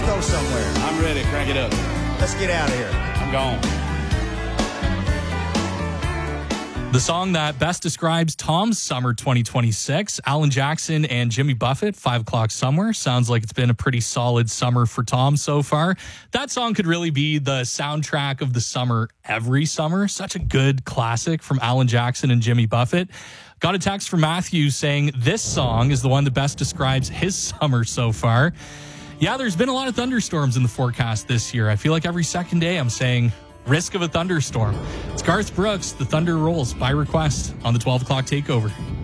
go somewhere. I'm ready. Crank it up. Let's get out of here. I'm gone. The song that best describes Tom's summer 2026, Alan Jackson and Jimmy Buffett, 5 O'Clock Somewhere. Sounds like it's been a pretty solid summer for Tom so far. That song could really be the soundtrack of the summer every summer. Such a good classic from Alan Jackson and Jimmy Buffett. Got a text from Matthew saying this song is the one that best describes his summer so far. Yeah, there's been a lot of thunderstorms in the forecast this year. I feel like every second day I'm saying risk of a thunderstorm. It's Garth Brooks, The Thunder Rolls, by request on the 12 o'clock takeover.